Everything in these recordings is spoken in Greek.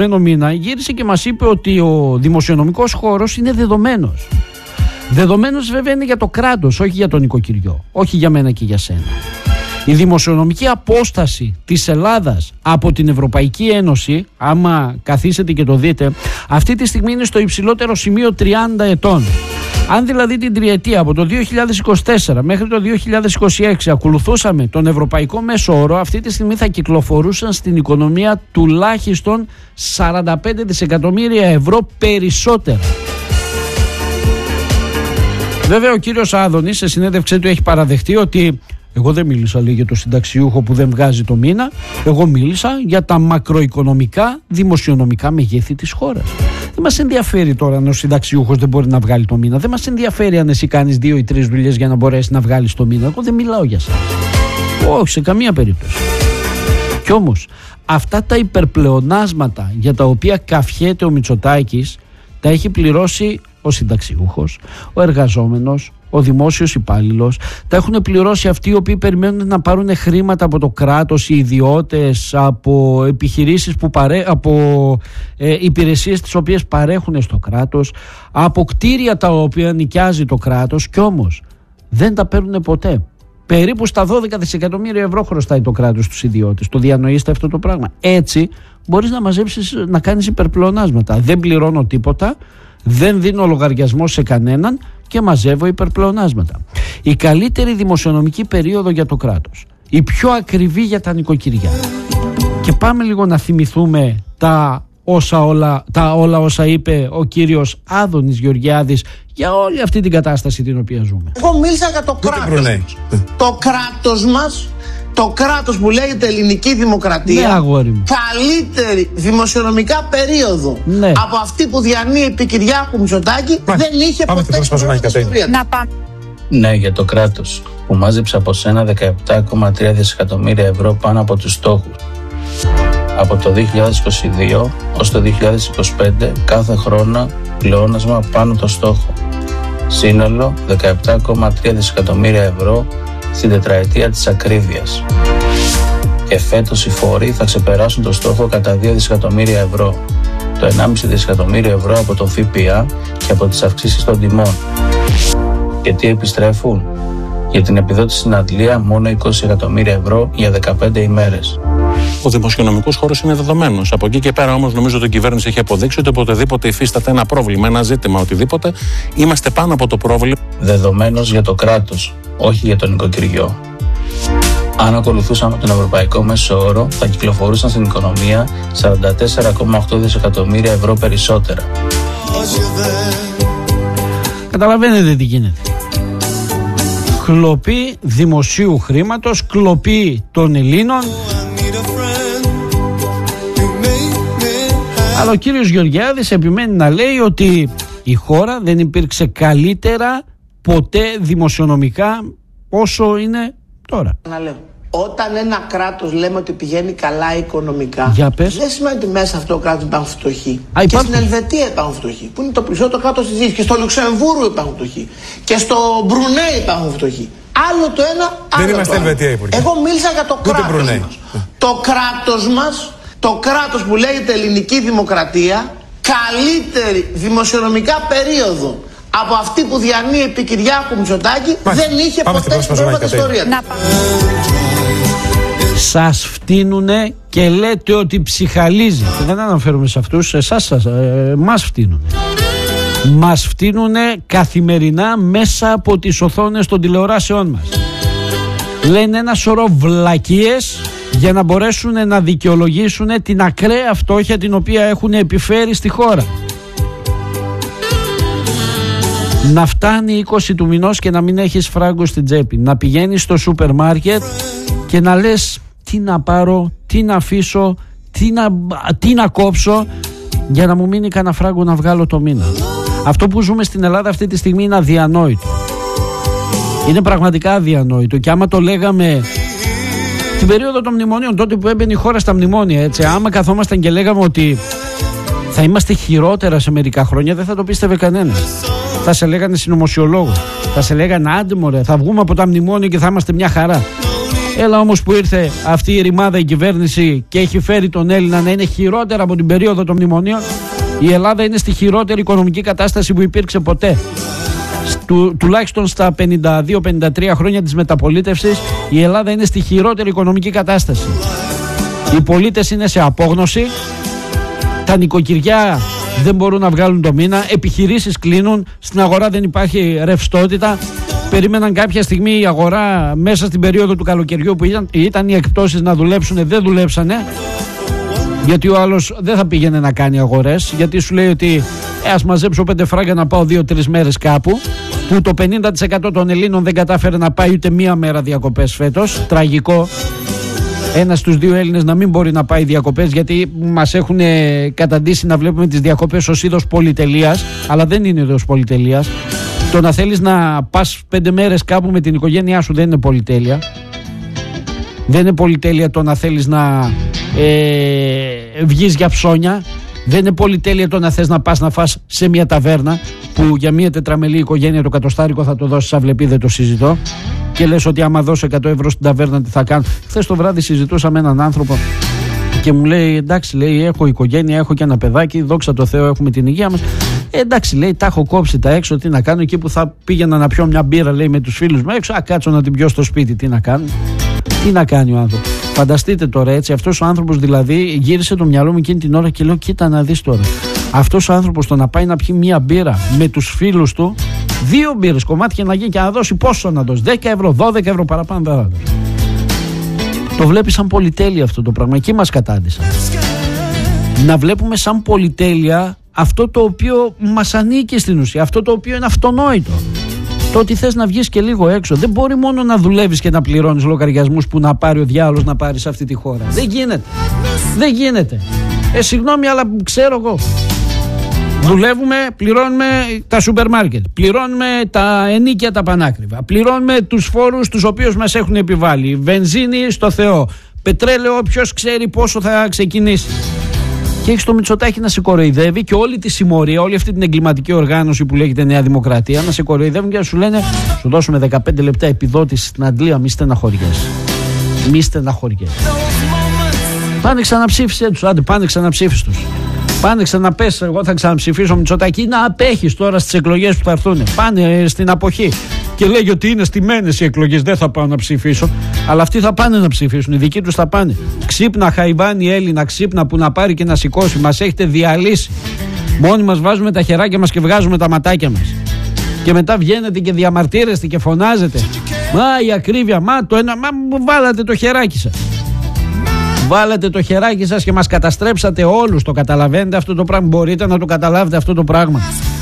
μήνα γύρισε και μας είπε ότι ο δημοσιονομικός χώρος είναι δεδομένος. Δεδομένος βέβαια είναι για το κράτος, όχι για τον νοικοκυριό, όχι για μένα και για σένα. Η δημοσιονομική απόσταση της Ελλάδας από την Ευρωπαϊκή Ένωση, άμα καθίσετε και το δείτε, αυτή τη στιγμή είναι στο υψηλότερο σημείο 30 ετών. Αν δηλαδή την τριετία από το 2024 μέχρι το 2026 ακολουθούσαμε τον ευρωπαϊκό μέσο όρο, αυτή τη στιγμή θα κυκλοφορούσαν στην οικονομία τουλάχιστον 45 δισεκατομμύρια ευρώ περισσότερα. Βέβαια ο κύριος Άδωνης σε συνέντευξή του έχει παραδεχτεί ότι εγώ δεν μίλησα, λέει, για το συνταξιούχο που δεν βγάζει το μήνα. Εγώ μίλησα για τα μακροοικονομικά, δημοσιονομικά μεγέθη της χώρας. Δεν μας ενδιαφέρει τώρα αν ο συνταξιούχος δεν μπορεί να βγάλει το μήνα. Δεν μας ενδιαφέρει αν εσύ κάνεις 2 ή 3 δουλειές για να μπορέσει να βγάλεις το μήνα. Εγώ δεν μιλάω για σας. Όχι, σε καμία περίπτωση. Κι όμως αυτά τα υπερπλεονάσματα για τα οποία καφιέται ο Μητσοτάκης τα έχει πληρώσει ο συνταξιούχος, ο εργαζόμενος, ο δημόσιος υπάλληλος, τα έχουν πληρώσει αυτοί οι οποίοι περιμένουν να πάρουν χρήματα από το κράτος, οι ιδιώτες, από επιχειρήσεις από υπηρεσίες τις οποίες παρέχουν στο κράτος, από κτίρια τα οποία νοικιάζει το κράτος, κι όμως δεν τα παίρνουν ποτέ. Περίπου στα 12 δισεκατομμύρια ευρώ χρωστάει το κράτος στους ιδιώτες. Το διανοείστε αυτό το πράγμα? Έτσι μπορείς να μαζέψεις, να κάνεις υπερπλεονάσματα. Δεν πληρώνω τίποτα, δεν δίνω λογαριασμό σε κανέναν και μαζεύω υπερπλεονάσματα. Η καλύτερη δημοσιονομική περίοδο για το κράτος, η πιο ακριβή για τα νοικοκυριά. Και πάμε λίγο να θυμηθούμε όλα όσα είπε ο κύριος Άδωνης Γεωργιάδης για όλη αυτή την κατάσταση την οποία ζούμε. Εγώ μίλησα για το κράτος. Το κράτος μας, το κράτος που λέγεται Ελληνική Δημοκρατία, ναι, αγόρι μου, καλύτερη δημοσιονομικά περίοδο, ναι, από αυτή που διανύει επί Κυριάκου Μητσοτάκη δεν είχε ποτέ στην ιστορία. Ναι, για το κράτος που μάζεψε από σένα 17,3 δισεκατομμύρια ευρώ πάνω από τους στόχους. Από το 2022 ως το 2025 κάθε χρόνο πλεόνασμα πάνω το στόχο. Σύνολο 17,3 δισεκατομμύρια ευρώ στην τετραετία της ακρίβειας. Και φέτος οι φόροι θα ξεπεράσουν το στόχο κατά 2 δισεκατομμύρια ευρώ. Το 1,5 δισεκατομμύριο ευρώ από το ΦΠΑ και από τις αυξήσεις των τιμών. Και τι επιστρέφουν? Για την επιδότηση στην αντλία μόνο 20 εκατομμύρια ευρώ για 15 ημέρες. Ο δημοσιονομικός χώρος είναι δεδομένος. Από εκεί και πέρα όμως νομίζω ότι η κυβέρνηση έχει αποδείξει ότι οποτεδήποτε υφίσταται ένα πρόβλημα, ένα ζήτημα, οτιδήποτε, είμαστε πάνω από το πρόβλημα. Δεδομένος για το κράτος, όχι για το νοικοκυριό. Αν ακολουθούσαμε τον ευρωπαϊκό μέσο όρο, θα κυκλοφορούσαν στην οικονομία 44,8 δισεκατομμύρια ευρώ περισσότερα. Καταλαβαίνετε τι γίνεται. Κλοπή δημοσίου χρήματος, κλοπή των Ελλήνων. Αλλά ο κύριος Γεωργιάδης επιμένει να λέει ότι η χώρα δεν υπήρξε καλύτερα ποτέ δημοσιονομικά όσο είναι τώρα. Να λέω, όταν ένα κράτος λέμε ότι πηγαίνει καλά οικονομικά, δεν σημαίνει ότι μέσα αυτό το κράτος υπάρχουν φτωχοί. Και στην Ελβετία υπάρχουν φτωχοί, που είναι το περισσότερο κράτος της γης. Και στο Λουξεμβούργο υπάρχουν φτωχοί. Και στο Μπρουνέι υπάρχουν φτωχοί. Άλλο το ένα, άλλο δεν είμαστε Ελβετία, Υπουργέ. Εγώ μίλησα για το κράτος μας. Το κράτος μας, το κράτος που λέγεται Ελληνική Δημοκρατία, καλύτερη δημοσιονομικά περίοδο από αυτή που διανύει επί Κυριάκου Μητσοτάκη δεν είχε ποτέ στην ιστορία. Σας φτύνουνε και λέτε ότι ψυχαλίζει. Δεν αναφέρομαι σε αυτούς, μας φτύνουνε. Μας φτύνουνε καθημερινά μέσα από τις οθόνες των τηλεοράσεών μας. Λένε ένα σωρό βλακίες για να μπορέσουν να δικαιολογήσουν την ακραία φτώχεια την οποία έχουν επιφέρει στη χώρα. Να φτάνει 20 του μηνός και να μην έχεις φράγκο στην τσέπη. Να πηγαίνεις στο σούπερ μάρκετ και να λες τι να πάρω, τι να αφήσω, τι να κόψω για να μου μείνει κανένα φράγκο να βγάλω το μήνα. Αυτό που ζούμε στην Ελλάδα αυτή τη στιγμή είναι αδιανόητο. Είναι πραγματικά αδιανόητο. Και άμα το λέγαμε την περίοδο των μνημονίων, τότε που έμπαινε η χώρα στα μνημόνια, έτσι, άμα καθόμασταν και λέγαμε ότι θα είμαστε χειρότερα σε μερικά χρόνια, δεν θα το πίστευε κανένας. Θα σε λέγανε συνωμοσιολόγο, θα σε λέγανε άντε μωρέ, θα βγούμε από τα μνημόνια και θα είμαστε μια χαρά. Έλα όμως που ήρθε αυτή η ρημάδα η κυβέρνηση και έχει φέρει τον Έλληνα να είναι χειρότερα από την περίοδο των μνημονίων. Η Ελλάδα είναι στη χειρότερη οικονομική κατάσταση που υπήρξε ποτέ. Τουλάχιστον στα 52-53 χρόνια της μεταπολίτευσης η Ελλάδα είναι στη χειρότερη οικονομική κατάσταση. Οι πολίτες είναι σε απόγνωση, τα νοικοκυριά δεν μπορούν να βγάλουν το μήνα, επιχειρήσεις κλείνουν, στην αγορά δεν υπάρχει ρευστότητα. Περίμεναν κάποια στιγμή η αγορά μέσα στην περίοδο του καλοκαιριού που ήταν οι εκπτώσεις να δουλέψουν, δεν δουλέψανε. Γιατί ο άλλος δεν θα πήγαινε να κάνει αγορές, γιατί σου λέει ότι ας μαζέψω 5 φράγκα να πάω 2-3 μέρες κάπου, που το 50% των Ελλήνων δεν κατάφερε να πάει ούτε μία μέρα διακοπές φέτος. Τραγικό. Ένας στους 2 Έλληνες να μην μπορεί να πάει διακοπές, γιατί μας έχουν καταντήσει να βλέπουμε τις διακοπές ως είδος πολυτελείας, αλλά δεν είναι είδος πολυτελείας. Το να θέλεις να πας 5 μέρες κάπου με την οικογένειά σου δεν είναι πολυτέλεια. Δεν είναι πολυτέλεια το να θέλεις να βγεις για ψώνια. Δεν είναι πολυτέλεια το να θες να πας να φας σε μια ταβέρνα που για μια τετραμελή οικογένεια το κατοστάρικο θα το δώσεις σαν βλεπή, δεν το συζητώ. Και λες ότι άμα δώσω 100 ευρώ στην ταβέρνα τι θα κάνω. Χθες το βράδυ συζητούσα με έναν άνθρωπο και μου λέει εντάξει, λέει, έχω οικογένεια, έχω και ένα παιδάκι, δόξα τω Θεώ έχουμε την υγεία μας. Εντάξει, λέει, τα έχω κόψει τα έξω, τι να κάνω. Εκεί που θα πήγαινα να πιω μια μπύρα, λέει, με τους φίλους μου έξω, κάτσω να την πιω στο σπίτι, τι να κάνω. Τι να κάνει ο άνθρωπος. Φανταστείτε τώρα έτσι, αυτός ο άνθρωπος δηλαδή γύρισε το μυαλό μου εκείνη την ώρα και λέω: κοίτα να δεις τώρα. Αυτός ο άνθρωπος το να πάει να πιει μια μπύρα με τους φίλους του, 2 μπύρες κομμάτια να γίνει και να δώσει πόσο να δώσει, 10 ευρώ, 12 ευρώ παραπάνω δεν θα δώσει. Το βλέπει σαν πολυτέλεια αυτό το πράγμα. Εκεί μας κατάντησαν. Να βλέπουμε σαν πολυτέλεια αυτό το οποίο μας ανήκει στην ουσία, αυτό το οποίο είναι αυτονόητο. Το ότι θες να βγεις και λίγο έξω. Δεν μπορεί μόνο να δουλεύεις και να πληρώνεις λογαριασμούς που να πάρει ο διάολος να πάρει σε αυτή τη χώρα. Δεν γίνεται. Δεν γίνεται. Συγγνώμη, αλλά ξέρω εγώ. Δουλεύουμε, πληρώνουμε τα σούπερ μάρκετ, πληρώνουμε τα ενοίκια τα πανάκριβα, πληρώνουμε τους φόρους τους οποίους μας έχουν επιβάλει, βενζίνη στο Θεό, πετρέλαιο ποιος ξέρει πόσο θα ξεκινήσει. Και έχεις το Μητσοτάκη να σε κοροϊδεύει και όλη τη συμμορία, όλη αυτή την εγκληματική οργάνωση που λέγεται Νέα Δημοκρατία να σε κοροϊδεύουν και να σου λένε: σου δώσουμε 15 λεπτά επιδότηση στην Αντλία, μη στεναχωριέσαι. Μη στεναχωριέσαι. Πάνε ξαναψήφισε τους, άντε πάνε ξαναψήφισε τους. Πάνε ξαναπες, εγώ θα ξαναψηφίσω Μητσοτάκη, να απέχεις τώρα στις εκλογές που θα έρθουν. Πάνε στην αποχή. Και λέγει ότι είναι στημένες οι εκλογές, δεν θα πάω να ψηφίσω. Αλλά αυτοί θα πάνε να ψηφίσουν, οι δικοί τους θα πάνε. Ξύπνα, Χαϊβάνι Έλληνα, ξύπνα που να πάρει και να σηκώσει. Μας έχετε διαλύσει. Μόνοι μας βάζουμε τα χεράκια μας και βγάζουμε τα ματάκια μας. Και μετά βγαίνετε και διαμαρτύρεστε και φωνάζετε. Μα η ακρίβεια, μα το ένα, μα βάλατε το χεράκι σας. Βάλατε το χεράκι σας και μας καταστρέψατε όλους. Το καταλαβαίνετε αυτό το πράγμα? Μπορείτε να το καταλάβετε αυτό το πράγμα?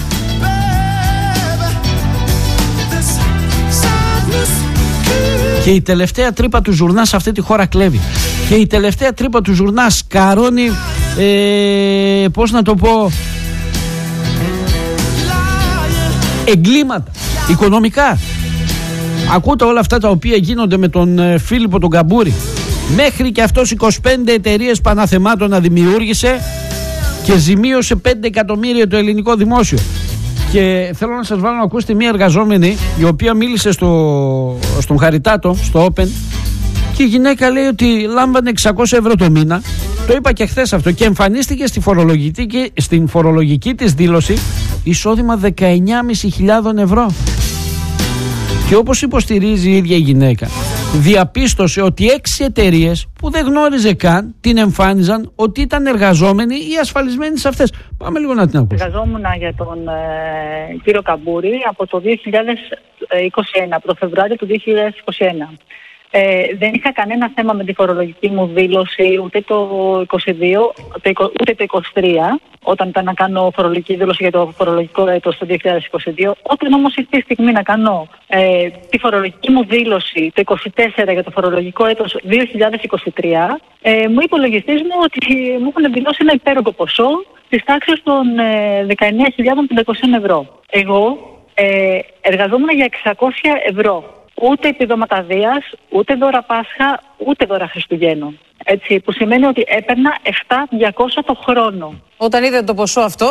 Και η τελευταία τρύπα του ζουρνά σε αυτή τη χώρα κλέβει. Και η τελευταία τρύπα του ζουρνά σκαρώνει, πώς να το πω, εγκλήματα οικονομικά. Ακούτε όλα αυτά τα οποία γίνονται με τον Φίλιππο τον Καμπούρη. Μέχρι και αυτός 25 εταιρείες παναθεμάτων να δημιούργησε και ζημίωσε 5 εκατομμύρια το ελληνικό δημόσιο. Και θέλω να σας βάλω να ακούσετε μια εργαζόμενη η οποία μίλησε στον Χαριτάτο, στο Open, και η γυναίκα λέει ότι λάμβανε 600 ευρώ το μήνα. Το είπα και χθες αυτό και εμφανίστηκε στην φορολογική της δήλωση εισόδημα 19.500 ευρώ. Και όπως υποστηρίζει η ίδια η γυναίκα, διαπίστωσε ότι 6 εταιρείες που δεν γνώριζε καν την εμφάνιζαν ότι ήταν εργαζόμενοι ή ασφαλισμένοι σε αυτές. Πάμε λίγο να την ακούσουμε. Εργαζόμουν για τον κύριο Καμπούρη από το 2021, από το Φεβρουάριο του 2021. Δεν είχα κανένα θέμα με τη φορολογική μου δήλωση ούτε το 22 ούτε το 23, όταν ήταν να κάνω φορολογική δήλωση για το φορολογικό έτος το 2022. Όταν όμως ήρθε η στιγμή να κάνω τη φορολογική μου δήλωση το 24 για το φορολογικό έτος 2023, μου είπε ο λογιστής μου ότι μου έχουν δηλώσει ένα υπέροχο ποσό της τάξης των 19.500 ευρώ. Εγώ εργαζόμουν για 600 ευρώ. Ούτε επιδόματα Δίας, ούτε δώρα Πάσχα, ούτε δώρα Χριστουγέννων. Έτσι, που σημαίνει ότι έπαιρνα 7.200 το χρόνο. Όταν είδε το ποσό αυτό,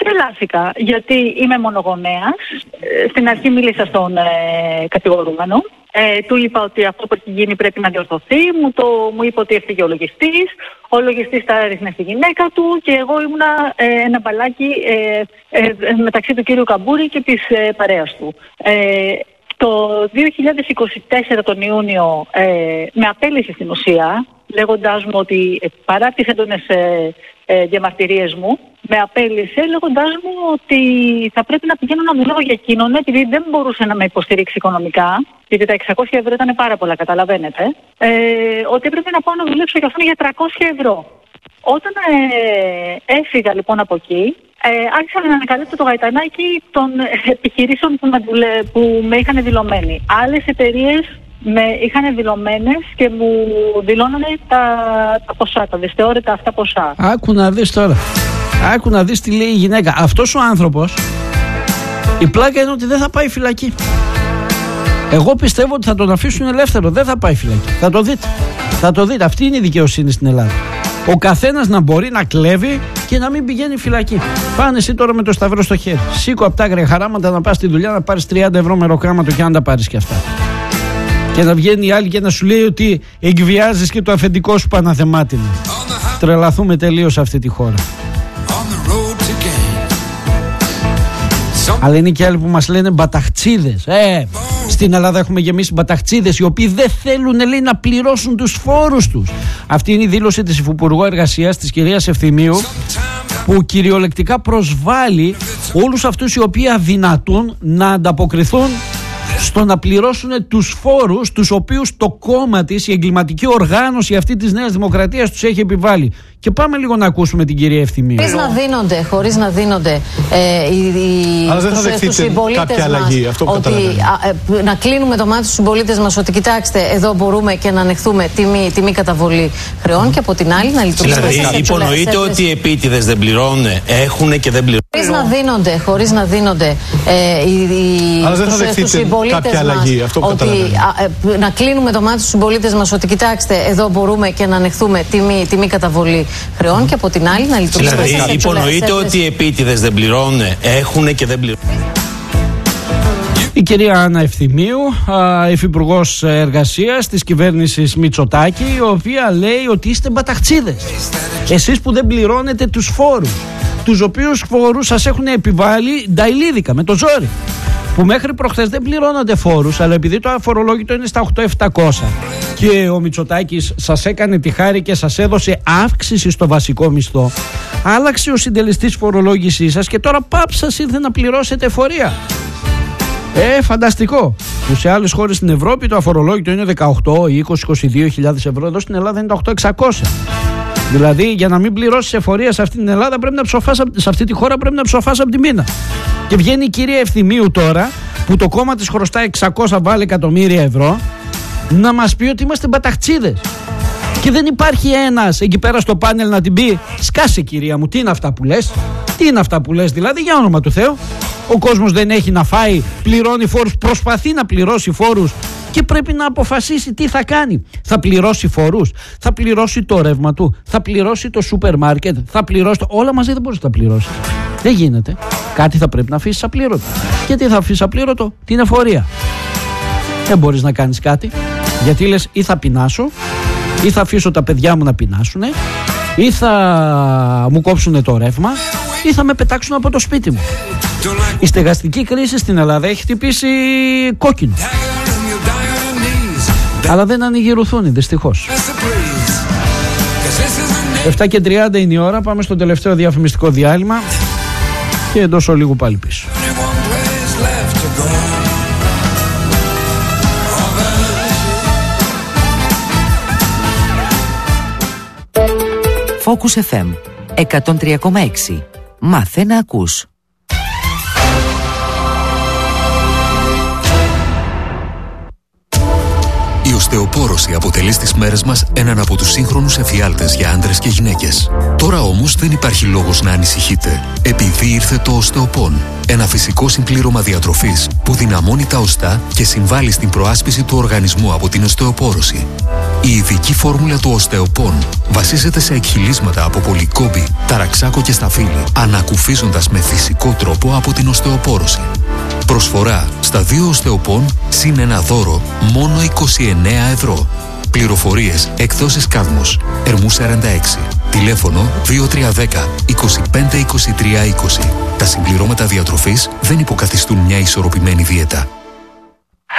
Τρελάθηκα, γιατί είμαι μονογονέας. Στην αρχή μίλησα στον κατηγορούμενο. Του είπα ότι αυτό που έχει γίνει πρέπει να διορθωθεί. Μου είπε ότι έφυγε ο λογιστής. Ο λογιστής τα έριχνε στη γυναίκα του και εγώ ήμουνα ένα μπαλάκι μεταξύ του κύριου Καμπούρη και της παρέας του. Το 2024 τον Ιούνιο με απέλυσε στην ουσία, λέγοντάς μου ότι παρά τις έντονες διαμαρτυρίες μου, με απέλυσε λέγοντάς μου ότι θα πρέπει να πηγαίνω να δουλεύω για εκείνον, επειδή δεν μπορούσε να με υποστηρίξει οικονομικά, γιατί τα 600 ευρώ ήταν πάρα πολλά, καταλαβαίνετε, ότι έπρεπε να πάω να δουλέψω για αυτόν για 300 ευρώ. Όταν έφυγα λοιπόν από εκεί, άρχισα να ανακαλύπτω το γαϊτανάκι των επιχειρήσεων που με είχαν δηλωμένοι. Άλλες εταιρείες με είχαν δηλωμένες και μου δηλώνανε τα ποσά, τα δυσθεώρητα αυτά ποσά. Άκου να δεις τώρα. Άκου να δεις τι λέει η γυναίκα. Αυτός ο άνθρωπος, η πλάκα είναι ότι δεν θα πάει φυλακή. Εγώ πιστεύω ότι θα τον αφήσουν ελεύθερο. Δεν θα πάει φυλακή. Θα το δείτε. Θα το δείτε. Αυτή είναι η δικαιοσύνη στην Ελλάδα. Ο καθένας να μπορεί να κλέβει και να μην πηγαίνει φυλακή. Πάνε εσύ τώρα με το σταυρό στο χέρι. Σήκω από τα άγρια χαράματα να πας στη δουλειά να πάρεις 30 ευρώ μεροκάματο και αν τα πάρεις και αυτά. Και να βγαίνει η άλλη και να σου λέει ότι εκβιάζεις και το αφεντικό σου Παναθεμάτινο. Τρελαθούμε τελείως αυτή τη χώρα. Αλλά είναι και άλλοι που μας λένε μπαταχτσίδες. Στην Ελλάδα έχουμε γεμίσει μπαταχτσίδες οι οποίοι δεν θέλουν, λέει, να πληρώσουν τους φόρους τους. Αυτή είναι η δήλωση της Υφυπουργού Εργασίας, της κυρίας Ευθυμίου, που κυριολεκτικά προσβάλλει όλους αυτούς οι οποίοι αδυνατούν να ανταποκριθούν στο να πληρώσουν τους φόρους τους οποίους το κόμμα της, η εγκληματική οργάνωση αυτή της Νέας Δημοκρατίας τους έχει επιβάλει. Και πάμε λίγο να ακούσουμε την κυρία Ευθυμίου. Χωρίς να δίνονται στους συμπολίτες μας, ότι να κλείνουμε το μάτι στους συμπολίτες μας ότι κοιτάξτε, εδώ μπορούμε και να ανεχθούμε τιμή καταβολή χρεών και από την άλλη να λειτουργήσουμε. Δηλαδή υπονοείται ότι οι επίτηδες δεν πληρώνουν, έχουν και δεν πληρώνουν. Χωρίς να δίνονται στους συμπολίτες μας, ότι να κλείνουμε το μάτι στους συμπολίτες μας ότι κοιτάξτε, εδώ μπορούμε και να ανεχθούμε τιμή καταβολή χρεών και από την άλλη να λειτουργήσουμε. Δηλαδή υπονοείται ότι οι επίτηδες δεν πληρώνουν, έχουν και δεν πληρώνουν. Η κυρία Άννα Ευθυμίου, υφυπουργός εργασίας της κυβέρνησης Μητσοτάκη, η οποία λέει ότι είστε μπαταχτσίδες. Εσείς που δεν πληρώνετε τους φόρους, τους οποίους φόρους σας έχουν επιβάλει νταϊλίδικα με το ζόρι. Που μέχρι προχθές δεν πληρώνατε φόρους, αλλά επειδή το αφορολόγητο είναι στα 8.700 και ο Μητσοτάκης σας έκανε τη χάρη και σας έδωσε αύξηση στο βασικό μισθό, άλλαξε ο συντελεστής φορολόγησής σας και τώρα σας ήρθε να πληρώσετε εφορία. Φανταστικό. Που σε άλλες χώρες στην Ευρώπη το αφορολόγητο είναι 18, 20, 22.000 ευρώ. Εδώ στην Ελλάδα είναι τα 8.600. Δηλαδή για να μην πληρώσεις εφορία σε αυτή την Ελλάδα πρέπει να ψοφάς, σε αυτή τη χώρα πρέπει να ψοφάς από τη μήνα. Και βγαίνει η κυρία Ευθυμίου τώρα που το κόμμα της χρωστά 600 βάλει εκατομμύρια ευρώ να μας πει ότι είμαστε μπαταχτσίδες. Και δεν υπάρχει ένας εκεί πέρα στο πάνελ να την πει σκάσε κυρία μου, τι είναι αυτά που λες. Τι είναι αυτά που λες δηλαδή, για όνομα του Θεού. Ο κόσμος δεν έχει να φάει, πληρώνει φόρους, προσπαθεί να πληρώσει φόρους και πρέπει να αποφασίσει τι θα κάνει. Θα πληρώσει φορούς, θα πληρώσει το ρεύμα του, θα πληρώσει το σούπερ μάρκετ, θα πληρώσει όλα μαζί δεν μπορείς να τα πληρώσεις. Δεν γίνεται. Κάτι θα πρέπει να αφήσεις απλήρωτο. Και τι θα αφήσεις απλήρωτο? Την εφορία. Δεν μπορείς να κάνεις κάτι γιατί λες ή θα πεινάσω ή θα αφήσω τα παιδιά μου να πεινάσουνε ή θα μου κόψουνε το ρεύμα ή θα με πετάξουν από το σπίτι μου. Η στεγαστική κρίση στην Ελλάδα έχει χτυπήσει κόκκινο. Αλλά δεν ανοιγηρουθούν δυστυχώς. 7:30 είναι η ώρα. Πάμε στο τελευταίο διαφημιστικό διάλειμμα και εντός ολίγου πάλι πίσω. Focus FM 103,6. Μάθε να ακούς. Η οστεοπόρωση αποτελεί στις μέρες μας έναν από τους σύγχρονους εφιάλτες για άντρες και γυναίκες. Τώρα όμως δεν υπάρχει λόγος να ανησυχείτε, επειδή ήρθε το Οστεοπόν. Ένα φυσικό συμπλήρωμα διατροφής που δυναμώνει τα οστά και συμβάλλει στην προάσπιση του οργανισμού από την οστεοπόρωση. Η ειδική φόρμουλα του Οστεοπόν βασίζεται σε εκχυλίσματα από πολυκόμπη, ταραξάκο και σταφύλι, ανακουφίζοντας με φυσικό τρόπο από την οστεοπόρωση. Προσφορά στα 2 Οστεοπόν συν ένα δώρο μόνο 29 ευρώ. Πληροφορίες εκδόσεις Κάδμος, Ερμού 46. Τηλέφωνο 2310 25 23 20. Τα συμπληρώματα διατροφής δεν υποκαθιστούν μια ισορροπημένη δίαιτα.